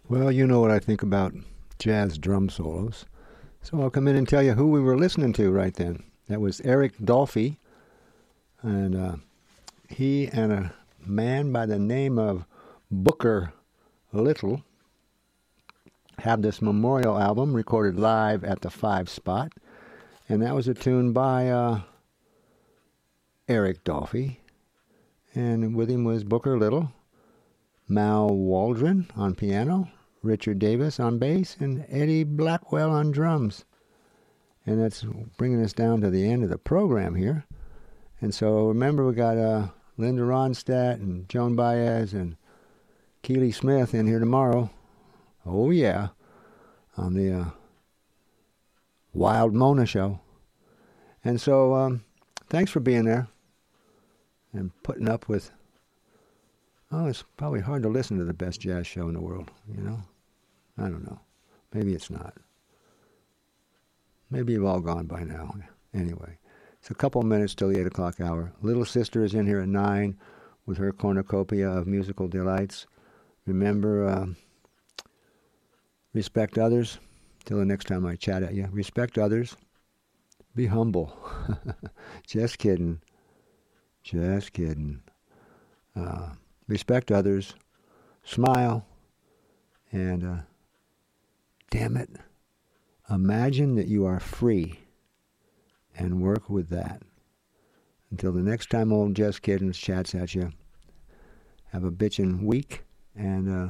Well, you know what I think about jazz drum solos. So I'll come in and tell you who we were listening to right then. That was Eric Dolphy, and he and a man by the name of Booker Little have this memorial album recorded live at the Five Spot, and that was a tune by Eric Dolphy, and with him was Booker Little, Mal Waldron on piano, Richard Davis on bass, and Eddie Blackwell on drums. And that's bringing us down to the end of the program here. And so remember, we got Linda Ronstadt and Joan Baez and Keely Smith in here tomorrow. Oh, yeah, on the Wild Mona Show. And so thanks for being there and putting up with, it's probably hard to listen to the best jazz show in the world, you know? I don't know. Maybe it's not. Maybe you've all gone by now. Anyway, it's a couple minutes till the 8 o'clock hour. Little Sister is in here at 9 with her cornucopia of musical delights. Remember, respect others. Till the next time I chat at you. Respect others. Be humble. Just kidding. Just kidding. Respect others. Smile. And, damn it, imagine that you are free and work with that. Until the next time old Just Kidding chats at you, have a bitchin' week, and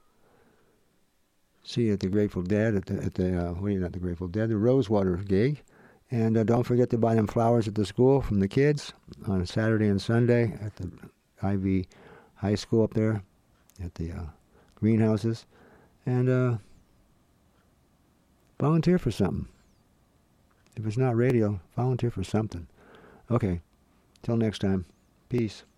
see you at the Grateful Dead, not the Grateful Dead, the Rosewater gig. And don't forget to buy them flowers at the school from the kids on Saturday and Sunday at the Ivy High School up there at the greenhouses. And volunteer for something. If it's not radio, volunteer for something. Okay, till next time. Peace.